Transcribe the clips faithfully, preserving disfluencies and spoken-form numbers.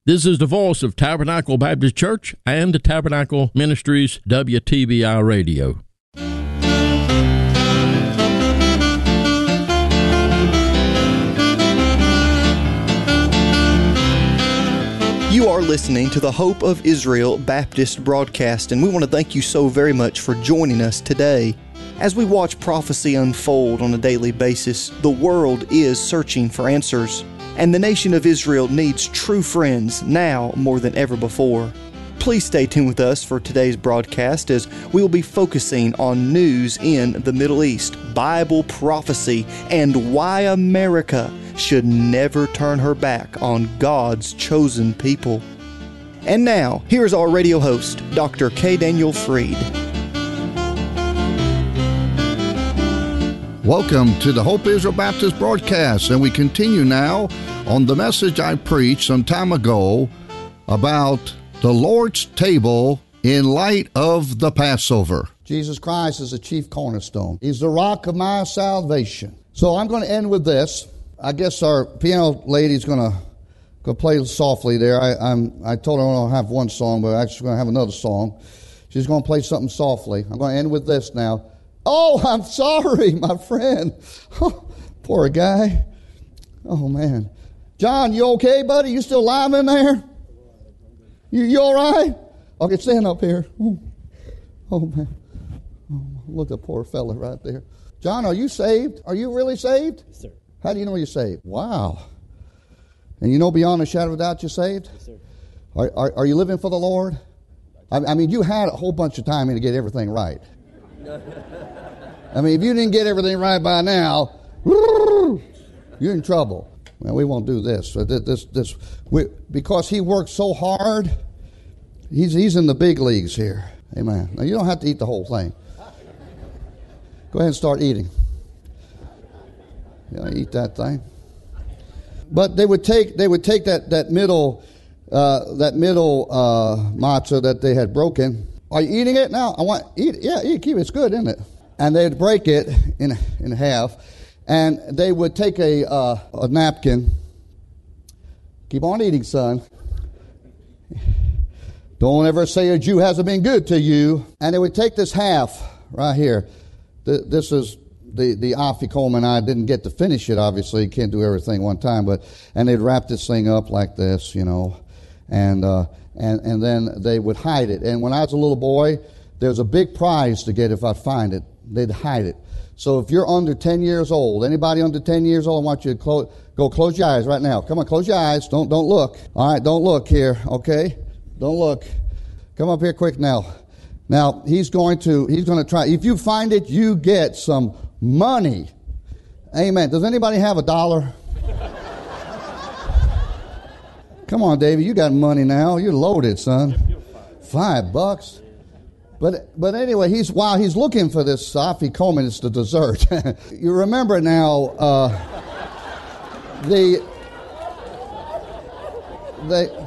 This is the voice of Tabernacle Baptist Church and the Tabernacle Ministries W T B I Radio. You are listening to the Hope of Israel Baptist broadcast, and we want to thank you so very much for joining us today. As we watch prophecy unfold on a daily basis, the world is searching for answers, and the nation of Israel needs true friends now more than ever before. Please stay tuned with us for today's broadcast as we will be focusing on news in the Middle East, Bible prophecy, and why America should never turn her back on God's chosen people. And now, here's our radio host, Doctor K. Daniel Freed. Welcome to the Hope Israel Baptist broadcast, and we continue now on the message I preached some time ago about the Lord's table in light of the Passover. Jesus Christ is the chief cornerstone. He's the rock of my salvation. So I'm going to end with this. I guess our piano lady's going to go play softly there. I, I'm, I told her I don't have one song, but I'm actually going to have another song. She's going to play something softly. I'm going to end with this now. Oh, I'm sorry, my friend. Oh, poor guy. Oh, man. John, you okay, buddy? You still alive in there? You, you all right? Okay, stand up here. Oh, oh man. Oh, look at the poor fella right there. John, are you saved? Are you really saved? Yes, sir. How do you know you're saved? Wow. And you know beyond a shadow of a doubt you're saved? Yes, sir. Are, are, are you living for the Lord? I, I mean, you had a whole bunch of time to get everything right. I mean, if you didn't get everything right by now, you're in trouble. Well, we won't do this. This, this, this we, because he worked so hard, he's he's in the big leagues here. Amen. Now, you don't have to eat the whole thing. Go ahead and start eating. You know, eat that thing. But they would take they would take that that middle uh, that middle uh, matzah that they had broken. Are you eating it now? I want eat it. Yeah, eat. Keep it. It's good, isn't it? And they'd break it in in half, and they would take a uh, a napkin. Keep on eating, son. Don't ever say a Jew hasn't been good to you. And they would take this half right here. This is the the afikomen. I didn't get to finish it. Obviously, you can't do everything one time. But and they'd wrap this thing up like this, you know, and uh, and and then they would hide it. And when I was a little boy, there's a big prize to get if I find it. They'd hide it. So if you're under ten years old, anybody under ten years old, I want you to close, go close your eyes right now. Come on, close your eyes. Don't don't look. All right, don't look here. Okay, don't look. Come up here quick now. Now he's going to he's going to try. If you find it, you get some money. Amen. Does anybody have a dollar? Come on, David. You got money now. You're loaded, son. Five bucks. But but anyway, he's while he's looking for this afikomen, it's the dessert. You remember now uh, the they.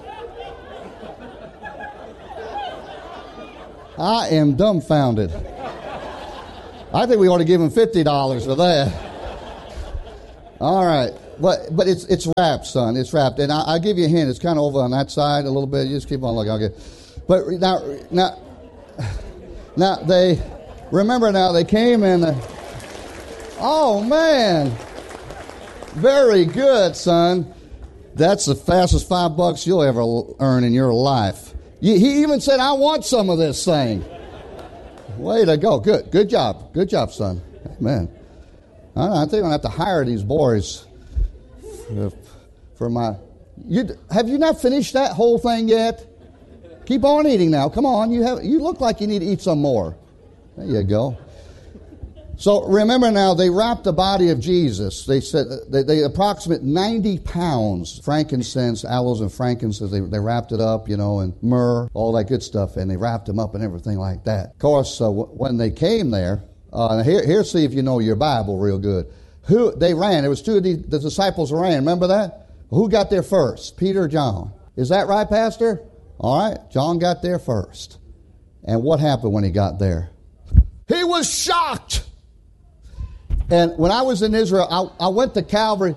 I am dumbfounded. I think we ought to give him fifty dollars for that. All right, but but it's it's wrapped, son. It's wrapped, and I, I'll give you a hint. It's kind of over on that side a little bit. You just keep on looking. Okay, but now now. Now, they, remember now, they came in, the, oh, man, very good, son. That's the fastest five bucks you'll ever earn in your life. He even said, I want some of this thing. Way to go. Good. Good job. Good job, son. Amen. I, I think I'm going to have to hire these boys for, for my, you, have you not finished that whole thing yet? Keep on eating now. Come on. You have. You look like you need to eat some more. There you go. So remember now, they wrapped the body of Jesus. They said they, they approximate ninety pounds frankincense, aloes and frankincense. They, they wrapped it up, you know, and myrrh, all that good stuff, and they wrapped them up and everything like that. Of course, uh, w- when they came there, uh, here, here, see if you know your Bible real good. Who they ran? There was two of the, the disciples ran. Remember that? Who got there first? Peter or John? Is that right, Pastor? All right, John got there first. And what happened when he got there? He was shocked. And when I was in Israel, I, I went to Calvary.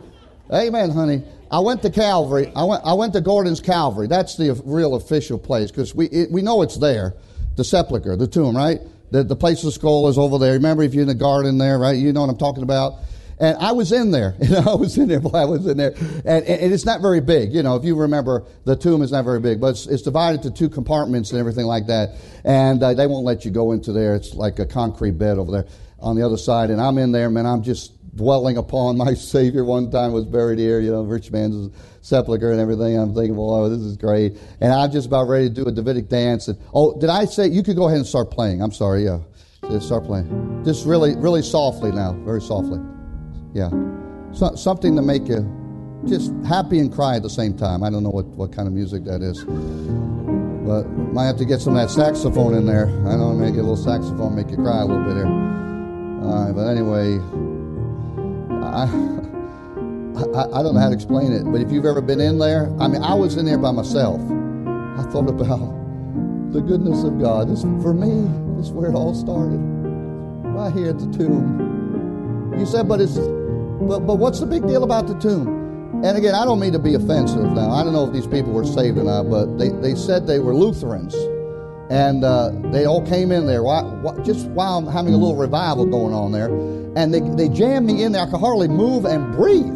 Amen, honey. I went to Calvary. I went I went to Gordon's Calvary. That's the real official place, because we it, we know it's there. The sepulcher, the tomb, right? The, the place of the skull is over there. Remember, if you're in the garden there, right? You know what I'm talking about. And I was in there. You know, I was in there. Boy, I was in there. And, and it's not very big. You know, if you remember, the tomb is not very big. But it's, it's divided to two compartments and everything like that. And uh, they won't let you go into there. It's like a concrete bed over there on the other side. And I'm in there, man. I'm just dwelling upon my Savior. One time was buried here, you know, rich man's sepulcher and everything. I'm thinking, well, oh, this is great. And I'm just about ready to do a Davidic dance. And oh, did I say, you could go ahead and start playing. I'm sorry, yeah. Just start playing. Just really, really softly now. Very softly. Yeah. So, something to make you just happy and cry at the same time. I don't know what, what kind of music that is. But might have to get some of that saxophone in there. I know, make a little saxophone, make you cry a little bit here. All right, but anyway, I, I I don't know how to explain it, but if you've ever been in there, I mean, I was in there by myself. I thought about the goodness of God. This, for me, this is where it all started, right here at the tomb. You said, but it's, but but what's the big deal about the tomb? And again, I don't mean to be offensive now. I don't know if these people were saved or not, but they, they said they were Lutherans. And uh, they all came in there why, why, just while I'm having a little revival going on there. And they, they jammed me in there. I could hardly move and breathe.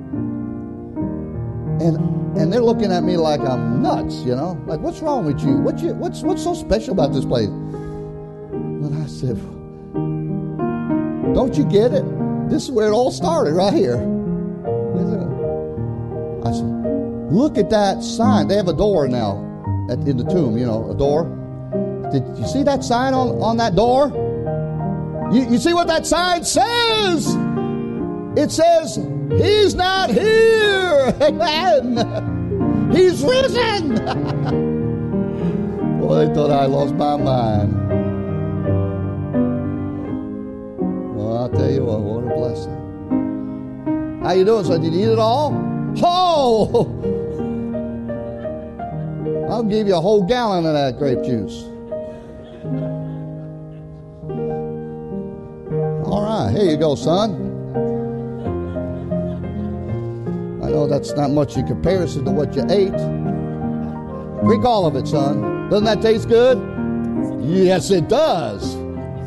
And and they're looking at me like I'm nuts, you know? Like, what's wrong with you? What you what's what's so special about this place? And I said, don't you get it? This is where it all started, right here. I said, look at that sign. They have a door now at, in the tomb, you know, a door. Did you see that sign on, on that door? You, you see what that sign says? It says, He's not here. Amen. He's risen. Boy, I thought I lost my mind. Well, I'll tell you what, what a blessing. How you doing, son? Did you eat it all? Oh! I'll give you a whole gallon of that grape juice. All right, here you go, son. I know that's not much in comparison to what you ate. Drink all of it, son. Doesn't that taste good? Yes, it does.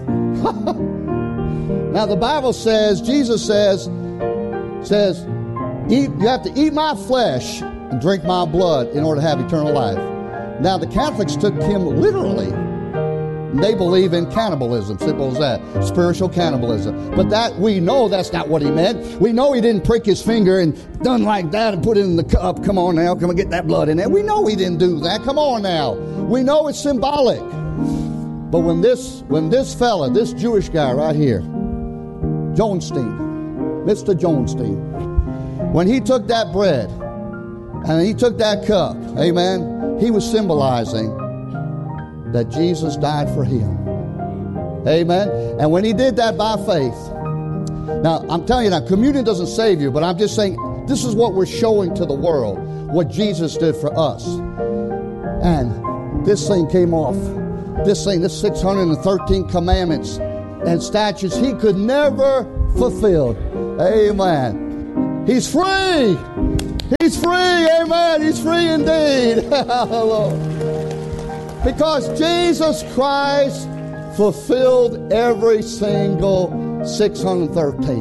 Now, the Bible says, Jesus says, says, eat, you have to eat my flesh and drink my blood in order to have eternal life. Now, the Catholics took him literally. They believe in cannibalism, simple as that, spiritual cannibalism. But that, we know that's not what he meant. We know he didn't prick his finger and done like that and put it in the cup. Come on now, come and get that blood in there. We know he didn't do that. Come on now. We know it's symbolic. But when this, when this fella, this Jewish guy right here, Jonestein, Mister Jonestein, when he took that bread and he took that cup, amen, he was symbolizing that Jesus died for him. Amen. And when he did that by faith, now I'm telling you now, communion doesn't save you, but I'm just saying this is what we're showing to the world, what Jesus did for us. And this thing came off. This thing, this six hundred thirteen commandments and statutes he could never fulfill. Amen. He's free. He's free. Amen. He's free indeed. Hallelujah. Because Jesus Christ fulfilled every single six hundred thirteen.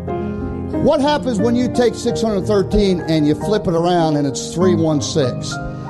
What happens when you take six hundred thirteen and you flip it around and it's three one six?